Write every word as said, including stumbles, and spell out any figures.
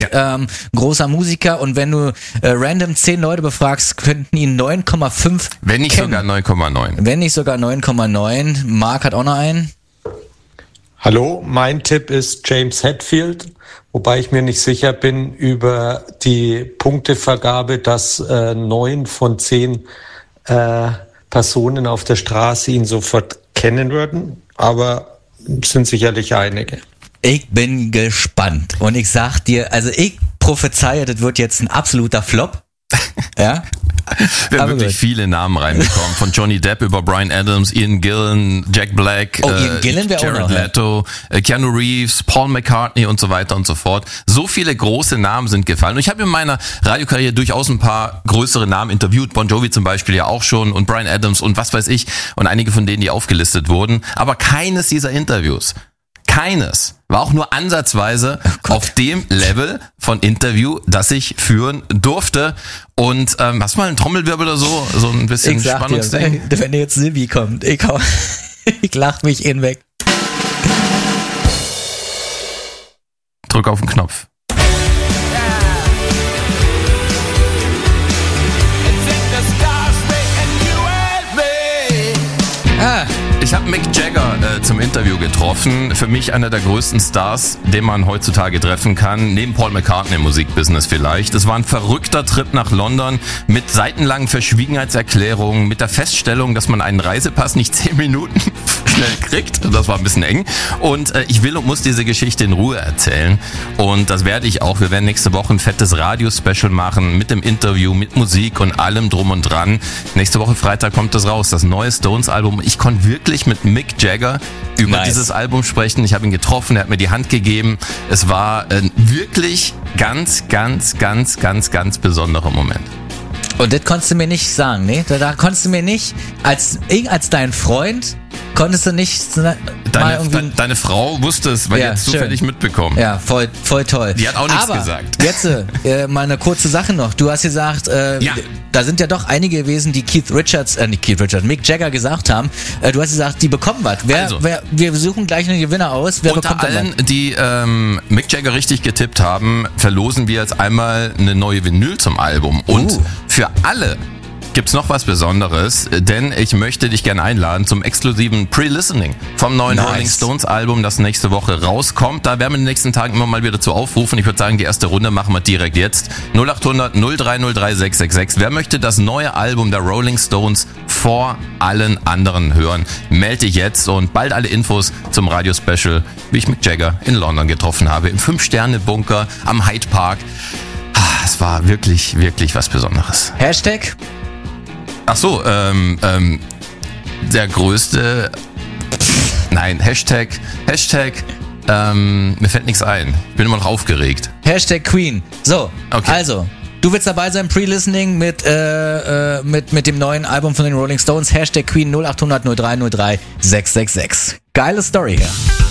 ja. ähm, großer Musiker und wenn du äh, random zehn Leute befragst, könnten ihn neun Komma fünf Wenn nicht kennen. sogar neun Komma neun. Wenn nicht sogar neun Komma neun. Marc hat auch noch einen. Hallo, mein Tipp ist James Hetfield, wobei ich mir nicht sicher bin über die Punktevergabe, dass äh, neun von zehn äh, Personen auf der Straße ihn sofort kennen würden, aber es sind sicherlich einige. Ich bin gespannt und ich sag dir, also ich prophezeie, das wird jetzt ein absoluter Flop. Ja. Wir haben Aber wirklich gut. viele Namen reinbekommen. Von Johnny Depp über Bryan Adams, Ian Gillan, Jack Black, Oh, Ian Gillan wäre auch Jared noch, ja. Leto, äh, Keanu Reeves, Paul McCartney und so weiter und so fort. So viele große Namen sind gefallen. Und ich habe in meiner Radiokarriere durchaus ein paar größere Namen interviewt. Bon Jovi zum Beispiel ja auch schon und Bryan Adams und was weiß ich. Und einige von denen, die aufgelistet wurden. Aber keines dieser Interviews, keines war auch nur ansatzweise Oh auf dem Level von Interview, das ich führen durfte. Und ähm, hast du mal einen Trommelwirbel oder so? So ein bisschen Ich sag dir, Spannungsding? wenn, wenn jetzt Silvi kommt, ich, hau, ich lach mich hinweg. Drück auf den Knopf. Ah, Ich habe Mick Jagger äh, zum Interview getroffen. Für mich einer der größten Stars, den man heutzutage treffen kann. Neben Paul McCartney im Musikbusiness vielleicht. Es war ein verrückter Trip nach London mit seitenlangen Verschwiegenheitserklärungen, mit der Feststellung, dass man einen Reisepass nicht zehn Minuten schnell kriegt. Das war ein bisschen eng. Und äh, ich will und muss diese Geschichte in Ruhe erzählen. Und das werde ich auch. Wir werden nächste Woche ein fettes Radio-Special machen mit dem Interview, mit Musik und allem drum und dran. Nächste Woche Freitag kommt das raus, das neue Stones-Album. Ich konnte wirklich mit Mick Jagger über Nice. dieses Album sprechen. Ich habe ihn getroffen, er hat mir die Hand gegeben. Es war ein wirklich ganz, ganz, ganz, ganz, ganz besonderer Moment. und das konntest du mir nicht sagen, ne? Da, da konntest du mir nicht, als ich, als dein Freund, konntest du nicht so- mal Deine, irgendwie... de, deine Frau wusste es, weil Ja, die hat es schön. zufällig mitbekommen. Ja, voll, voll toll. Die hat auch nichts Aber gesagt. Jetzt äh, mal eine kurze Sache noch. Du hast gesagt, äh, Ja. da sind ja doch einige gewesen, die Keith Richards, äh, nicht Keith Richards, Mick Jagger gesagt haben. Äh, du hast gesagt, die bekommen was. Wer, Also. wer, wir suchen gleich einen Gewinner aus. Wer Unter bekommt denn allen, was? die ähm, Mick Jagger richtig getippt haben, verlosen wir jetzt einmal eine neue Vinyl zum Album. Und Uh. für alle gibt's noch was Besonderes, denn ich möchte dich gerne einladen zum exklusiven Pre-Listening vom neuen Nice. Rolling Stones Album, das nächste Woche rauskommt. Da werden wir in den nächsten Tagen immer mal wieder zu aufrufen. Ich würde sagen, die erste Runde machen wir direkt jetzt. null acht hundert null drei null drei sechs sechs sechs. Wer möchte das neue Album der Rolling Stones vor allen anderen hören? Melde dich jetzt und bald alle Infos zum Radio-Special, wie ich Mick Jagger in London getroffen habe, im Fünf-Sterne-Bunker am Hyde Park. Ah, Es war wirklich, wirklich was Besonderes. Hashtag? Ach so, ähm, ähm, der größte, nein, Hashtag, Hashtag, ähm, mir fällt nichts ein. Ich bin immer noch aufgeregt. Hashtag Queen. So, Okay. also, du willst dabei sein, Pre-Listening mit, äh, äh, mit, mit dem neuen Album von den Rolling Stones. Hashtag Queen null acht hundert null drei null drei sechs sechs sechs. Geile Story hier.